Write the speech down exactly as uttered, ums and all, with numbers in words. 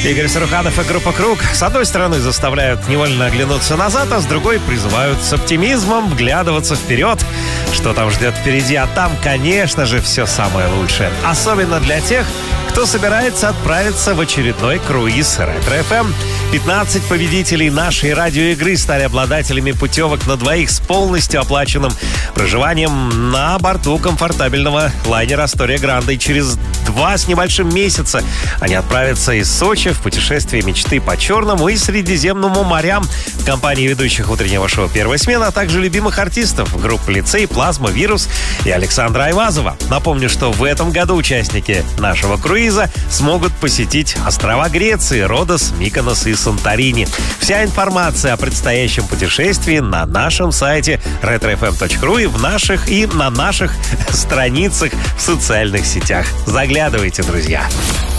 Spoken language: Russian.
Игорь Саруханов и группа «Круг» с одной стороны заставляют невольно оглянуться назад, а с другой призывают с оптимизмом вглядываться вперед. Что там ждет впереди, а там, конечно же, все самое лучшее. Особенно для тех, кто собирается отправиться в очередной круиз Ретро-эф эм. пятнадцать победителей нашей радиоигры стали обладателями путевок на двоих с полностью оплаченным проживанием на борту комфортабельного лайнера «Астория Гранде». Через два с небольшим месяца они отправятся из Сочи в путешествие мечты по Черному и Средиземному морям в компании ведущих утреннего шоу «Первая смена», а также любимых артистов группы «Лицей», «Плазма», «Вирус» и Александра Айвазова. Напомню, что в этом году участники нашего круиза смогут посетить острова Греции, Родос, Миконос и Санторини. Вся информация о предстоящем путешествии на нашем сайте ретро эф эм точка ру и в наших и на наших страницах в социальных сетях. Заглядывайте, друзья.